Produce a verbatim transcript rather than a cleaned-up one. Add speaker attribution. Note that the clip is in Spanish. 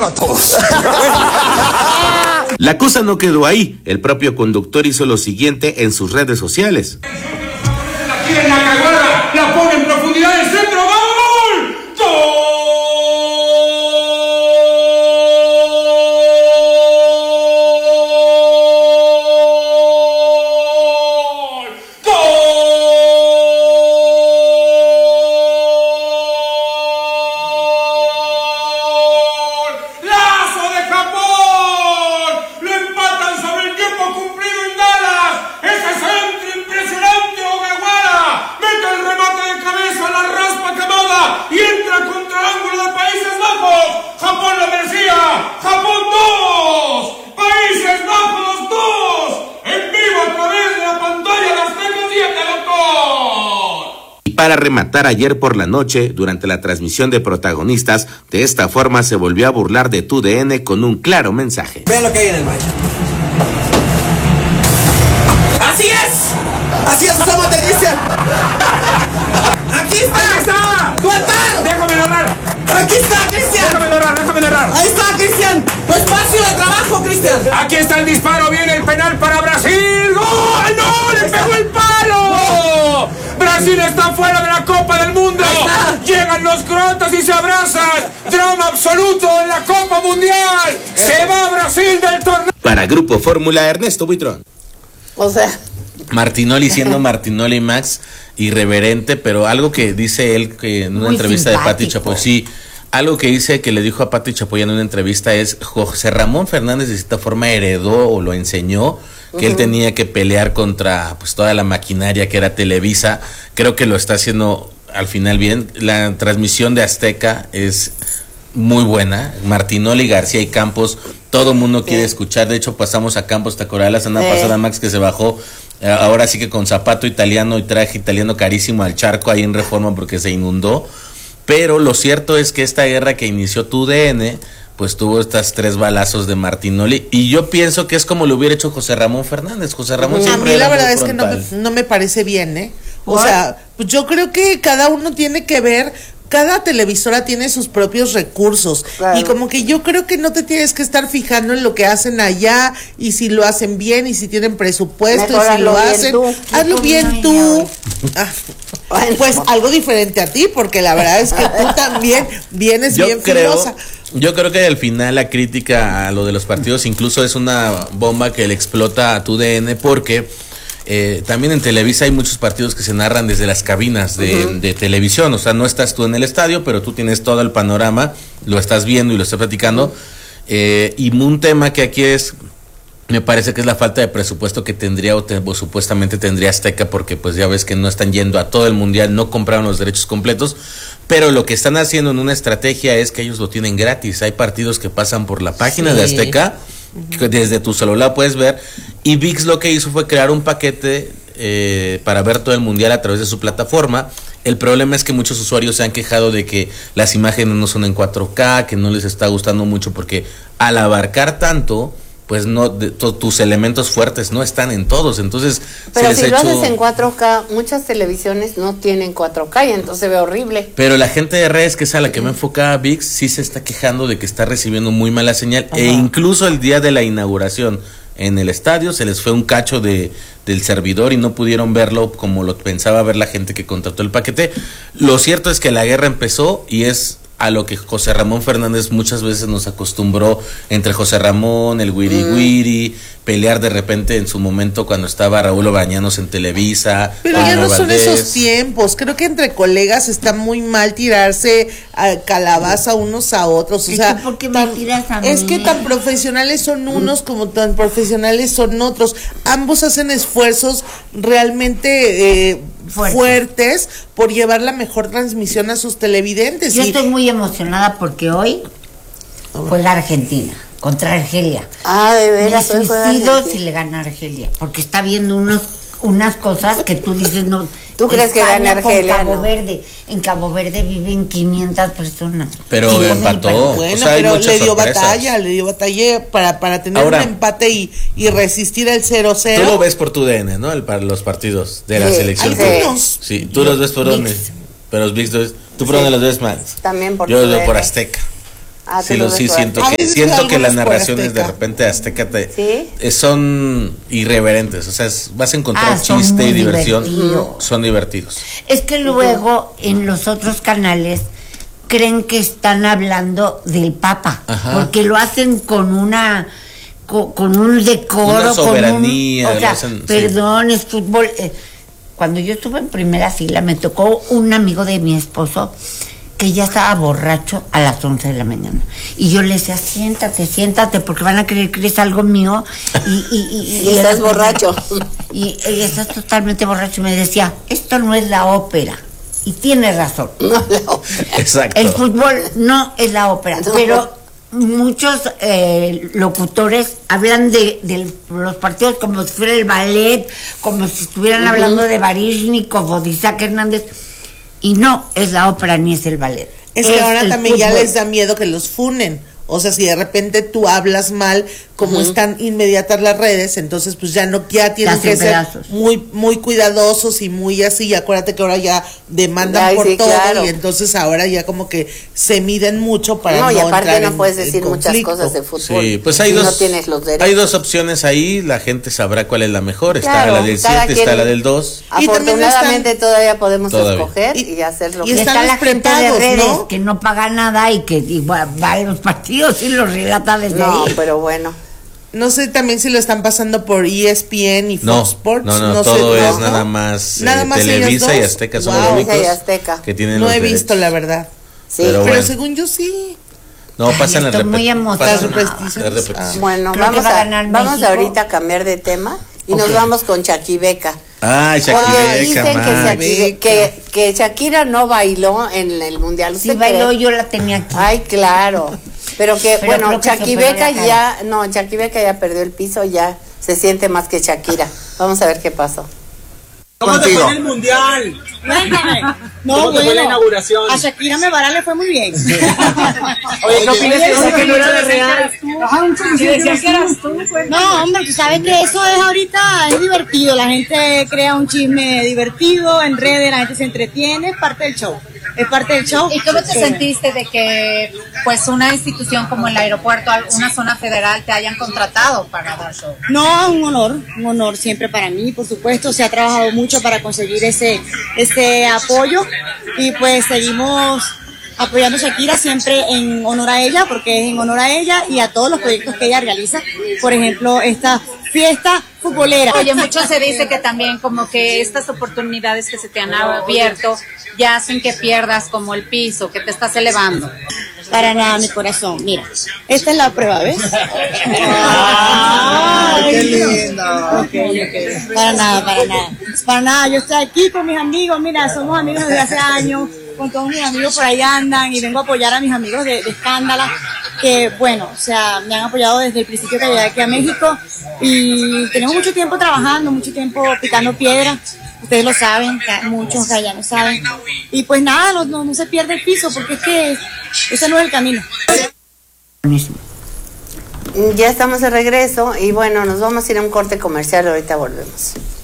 Speaker 1: a todos.
Speaker 2: La cosa no quedó ahí. El propio conductor hizo lo siguiente en sus redes sociales.
Speaker 3: Aquí en la Caguara la pone en profundidad del centro. ¡Gol! ¡Gol!
Speaker 2: Para rematar, ayer por la noche, durante la transmisión de Protagonistas, de esta forma se volvió a burlar de Tu D N con un claro mensaje.
Speaker 4: Vean lo que hay en el baño. ¡Así es! ¡Así es, somos de Cristian! ¡Aquí está!
Speaker 3: ¡Ahí está!
Speaker 4: ¡Tu altar!
Speaker 3: ¡Déjame narrar!
Speaker 4: ¡Aquí está, Cristian!
Speaker 3: ¡Déjame narrar! ¡Déjame narrar!
Speaker 4: ¡Ahí está, Cristian! ¡Tu espacio de trabajo, Cristian!
Speaker 3: Aquí está el disparo, viene el penal para Brasil. ¡Gol! ¡No! ¡Le pegó el palo! ¡No! Brasil está fuera de la Copa del Mundo. Llegan los croatas y se abrazan. Drama absoluto en la Copa Mundial. Se va Brasil del torneo.
Speaker 2: Para Grupo Fórmula, Ernesto Buitrón.
Speaker 5: O sea,
Speaker 2: Martinoli siendo Martinoli Max, irreverente, pero algo que dice él que en una
Speaker 5: muy
Speaker 2: entrevista
Speaker 5: simpático.
Speaker 2: de Pati Chapoy, sí, algo que dice que le dijo a Pati Chapoy en una entrevista es: José Ramón Fernández de cierta forma heredó o lo enseñó que uh-huh. él tenía que pelear contra pues toda la maquinaria que era Televisa. Creo que lo está haciendo al final bien. La transmisión de Azteca es muy buena. Martinoli, García y Campos, todo el mundo sí. quiere escuchar. De hecho, pasamos a Campos, ¿te acuerdas la semana sí. pasada, Max, que se bajó? Eh, ahora sí que con zapato italiano y traje italiano carísimo al charco ahí en Reforma porque se inundó. Pero lo cierto es que esta guerra que inició Tu D N, pues tuvo estas tres balazos de Martinoli, y yo pienso que es como lo hubiera hecho José Ramón Fernández. José Ramón siempre
Speaker 6: A mí la
Speaker 2: era
Speaker 6: verdad
Speaker 2: muy
Speaker 6: es que no
Speaker 2: frontal.
Speaker 6: me, no me parece bien, ¿eh? O ¿What? sea, pues yo creo que cada uno tiene que ver, cada televisora tiene sus propios recursos, claro. y como que yo creo que no te tienes que estar fijando en lo que hacen allá, y si lo hacen bien, y si tienen presupuesto,
Speaker 5: Mejor
Speaker 6: y si lo hacen,
Speaker 5: tú.
Speaker 6: hazlo bien tú. Ah, pues algo diferente a ti, porque la verdad es que tú también vienes
Speaker 2: yo
Speaker 6: bien
Speaker 2: creo,
Speaker 6: filosa.
Speaker 2: Yo creo que al final la crítica a lo de los partidos incluso es una bomba que le explota a Tu D N, porque eh, también en Televisa hay muchos partidos que se narran desde las cabinas de, uh-huh. de televisión. O sea, no estás tú en el estadio, pero tú tienes todo el panorama, lo estás viendo y lo estás platicando. Uh-huh. eh, y un tema que aquí es, me parece que es la falta de presupuesto que tendría o, te, o supuestamente tendría Azteca, porque pues ya ves que no están yendo a todo el mundial, no compraron los derechos completos, pero lo que están haciendo en una estrategia es que ellos lo tienen gratis. Hay partidos que pasan por la página sí. de Azteca, uh-huh. que desde tu celular puedes ver, y V I X lo que hizo fue crear un paquete eh, para ver todo el mundial a través de su plataforma. El problema es que muchos usuarios se han quejado de que las imágenes no son en cuatro K, que no les está gustando mucho, porque al abarcar tanto, pues no, de, to, tus elementos fuertes no están en todos, entonces
Speaker 5: pero
Speaker 2: se
Speaker 5: si
Speaker 2: les
Speaker 5: lo
Speaker 2: ha hecho...
Speaker 5: haces en cuatro K, muchas televisiones no tienen cuatro K y entonces se ve horrible.
Speaker 2: Pero la gente de redes, que es a la que me enfocaba V I X, sí se está quejando de que está recibiendo muy mala señal. Ajá. E incluso el día de la inauguración en el estadio se les fue un cacho de del servidor y no pudieron verlo como lo pensaba ver la gente que contrató el paquete. Lo cierto es que la guerra empezó, y es a lo que José Ramón Fernández muchas veces nos acostumbró, entre José Ramón, el Wiri mm. Wiri, pelear de repente en su momento cuando estaba Raúl Obañanos en Televisa.
Speaker 6: Pero ya no son esos tiempos. Creo que entre colegas está muy mal tirarse a calabaza unos a otros. O sea,
Speaker 7: ¿por qué me tiras a mí?
Speaker 6: Es que tan profesionales son unos como tan profesionales son otros. Ambos hacen esfuerzos realmente eh, Fuerte. fuertes por llevar la mejor transmisión a sus televidentes.
Speaker 7: Yo
Speaker 6: y...
Speaker 7: estoy muy emocionada porque hoy juega Argentina contra Argelia.
Speaker 5: Ah, de veras.
Speaker 7: Me suicido si le gana Argelia, porque está viendo unos unas cosas que tú dices no.
Speaker 5: ¿Tú crees que gana Argelia?
Speaker 7: Cabo
Speaker 5: no?
Speaker 7: Verde. En Cabo Verde viven quinientas personas.
Speaker 2: Pero sí, empató.
Speaker 6: Bueno,
Speaker 2: o sea,
Speaker 6: pero le dio
Speaker 2: sorpresas.
Speaker 6: batalla, le dio batalla para, para tener
Speaker 2: Ahora,
Speaker 6: un empate y, y resistir el cero cero.
Speaker 2: Tú lo ves por Tu D N, ¿no? El, para los partidos de la
Speaker 5: sí,
Speaker 2: selección.
Speaker 6: Algunos.
Speaker 2: Sí, tú Yo, los ves por dónde. Pero los V I X, ¿tú por sí. dónde los ves más?
Speaker 5: También por
Speaker 2: Yo los veo por Azteca.
Speaker 5: Ah,
Speaker 2: Sí,
Speaker 5: ¿tú
Speaker 2: lo,
Speaker 5: lo
Speaker 2: sí
Speaker 5: ves
Speaker 2: siento
Speaker 6: A
Speaker 2: que
Speaker 6: veces
Speaker 2: siento
Speaker 6: veo
Speaker 2: que las
Speaker 6: algunas por
Speaker 2: narraciones de
Speaker 6: Azteca.
Speaker 2: repente de Azteca te,
Speaker 5: ¿Sí?
Speaker 2: eh, son irreverentes, o sea, es- vas a encontrar
Speaker 7: Ah, son
Speaker 2: chiste
Speaker 7: muy
Speaker 2: y diversión,
Speaker 7: divertidos.
Speaker 2: son divertidos.
Speaker 7: Es que luego en los otros canales creen que están hablando del Papa,
Speaker 2: Ajá.
Speaker 7: porque lo hacen con una con, con un decoro,
Speaker 2: Una soberanía,
Speaker 7: con un, o sea,
Speaker 2: lo hacen, sí.
Speaker 7: perdón, es fútbol. eh, Cuando yo estuve en primera fila me tocó un amigo de mi esposo que ya estaba borracho a las once de la mañana. Y yo le decía, siéntate, siéntate, porque van a creer que eres algo mío. Y, y, y,
Speaker 5: Y estás borracho.
Speaker 7: Y, y estás totalmente borracho. Y me decía, esto no es la ópera. Y tiene razón.
Speaker 5: No, no.
Speaker 2: Exacto.
Speaker 7: El fútbol no es la ópera,
Speaker 5: No.
Speaker 7: pero muchos eh, locutores hablan de, de los partidos como si fuera el ballet, como si estuvieran
Speaker 5: Ujú.
Speaker 7: hablando de Baryshnikov o de Isaac Hernández, y no es la ópera ni es el ballet.
Speaker 6: Es que ahora
Speaker 7: el
Speaker 6: también ya
Speaker 7: fútbol.
Speaker 6: les da miedo que los funen. O sea, si de repente tú hablas mal, como están inmediatas las redes, entonces pues ya no, ya tienen
Speaker 7: hacen
Speaker 6: que ser
Speaker 7: pedazos.
Speaker 6: muy, muy cuidadosos y muy así. Y acuérdate que ahora ya demandan
Speaker 5: Ay,
Speaker 6: por
Speaker 5: sí,
Speaker 6: todo,
Speaker 5: claro.
Speaker 6: y entonces ahora ya como que se miden mucho para
Speaker 5: No,
Speaker 6: no,
Speaker 5: y aparte
Speaker 6: entrar
Speaker 5: no
Speaker 6: en-
Speaker 5: puedes
Speaker 6: en
Speaker 5: decir muchas
Speaker 6: conflicto.
Speaker 5: cosas de fútbol.
Speaker 2: Sí, pues hay
Speaker 5: si
Speaker 2: dos,
Speaker 5: no tienes los derechos.
Speaker 2: hay dos opciones ahí, la gente sabrá cuál es la mejor. Está
Speaker 5: Claro,
Speaker 2: la del
Speaker 5: cada
Speaker 2: siete,
Speaker 5: quien-
Speaker 2: está la del dos.
Speaker 6: Y también
Speaker 5: Afortunadamente
Speaker 6: están-
Speaker 5: todavía podemos
Speaker 2: Todavía.
Speaker 5: escoger y,
Speaker 6: Y-
Speaker 5: hacer lo
Speaker 6: y
Speaker 5: que
Speaker 7: Y
Speaker 6: están
Speaker 7: está
Speaker 6: los
Speaker 7: la gente de
Speaker 6: prepagos,
Speaker 7: redes
Speaker 6: ¿no?
Speaker 7: que no paga nada y que igual va a los partidos y los relata desde
Speaker 5: No,
Speaker 7: ahí.
Speaker 5: pero bueno.
Speaker 6: No sé también si lo están pasando por E S P N y Fox
Speaker 2: No,
Speaker 6: Sports.
Speaker 2: no, no,
Speaker 6: sé,
Speaker 2: todo es
Speaker 6: ¿no?
Speaker 2: nada más,
Speaker 6: Nada
Speaker 2: eh,
Speaker 6: más ellos
Speaker 2: Televisa y
Speaker 6: dos.
Speaker 2: Azteca son
Speaker 6: Wow.
Speaker 2: los únicos
Speaker 5: Televisa y Azteca.
Speaker 2: que tienen
Speaker 6: No
Speaker 2: los
Speaker 6: he visto,
Speaker 2: derechos.
Speaker 6: la verdad.
Speaker 5: Sí.
Speaker 2: Pero
Speaker 6: Pero
Speaker 2: bueno.
Speaker 6: según yo sí.
Speaker 2: No, pasan
Speaker 7: Ay,
Speaker 2: las
Speaker 7: estoy muy
Speaker 2: repet-
Speaker 7: emocionada.
Speaker 2: pasan
Speaker 6: Las repeticiones.
Speaker 2: las repeticiones.
Speaker 5: Bueno,
Speaker 7: Creo que
Speaker 5: vamos
Speaker 7: va a
Speaker 5: a,
Speaker 7: ganar
Speaker 5: vamos
Speaker 7: México.
Speaker 5: ahorita a cambiar de tema y
Speaker 2: Ok.
Speaker 5: nos vamos con Shakibeca.
Speaker 2: Ay,
Speaker 5: Porque
Speaker 2: Shakira,
Speaker 5: dicen que,
Speaker 2: Max.
Speaker 5: Shakira- que, que Shakira no bailó en el mundial.
Speaker 7: Si
Speaker 5: ¿Usted
Speaker 7: bailó,
Speaker 5: cree?
Speaker 7: yo la tenía aquí.
Speaker 5: Ay, claro. Pero que,
Speaker 7: Pero
Speaker 5: bueno,
Speaker 7: creo que se
Speaker 5: Shakibeca
Speaker 7: operó la
Speaker 5: ya, no, Shakibeca ya perdió el piso, ya se siente más que Shakira. Vamos a ver qué pasó.
Speaker 1: ¿Cómo te fue en el mundial?
Speaker 8: Cuéntame. No,
Speaker 1: ¿Cómo te fue la
Speaker 8: bueno,
Speaker 1: inauguración?
Speaker 8: a Shakira Mebará le fue muy bien.
Speaker 1: Oye, ¿qué opinas de esa que no era de real?
Speaker 8: No, hombre, tú sabes que eso es ahorita, es divertido. La gente crea un chisme divertido en redes, la gente se entretiene, es parte del show. Es parte del show.
Speaker 9: ¿Y cómo te
Speaker 8: Sí.
Speaker 9: sentiste de que pues una institución como el aeropuerto, una zona federal, te hayan contratado para dar show?
Speaker 8: No, un honor, un honor siempre para mí, por supuesto. Se ha trabajado mucho para conseguir ese, ese apoyo y pues seguimos apoyando a Shakira siempre en honor a ella, porque es en honor a ella y a todos los proyectos que ella realiza. Por ejemplo, esta fiesta futbolera.
Speaker 9: Oye, mucho se dice que también como que estas oportunidades que se te han abierto ya hacen que pierdas como el piso, que te estás elevando.
Speaker 8: Para nada, mi corazón. Mira, esta es la prueba, ¿ves? Ay,
Speaker 1: ¡Qué lindo!
Speaker 8: Okay, okay. Para nada, para nada. Para nada, yo estoy aquí con mis amigos, mira, somos amigos desde hace años, con todos mis amigos por ahí andan y vengo a apoyar a mis amigos de, de Escándala, que bueno, o sea, me han apoyado desde el principio que llegué aquí a México y tenemos mucho tiempo trabajando, mucho tiempo picando piedra. Ustedes lo saben, muchos allá no saben. Y pues nada, no, no, no se pierde el piso porque es que ese no es el camino.
Speaker 5: Ya estamos de regreso y bueno, nos vamos a ir a un corte comercial, ahorita volvemos.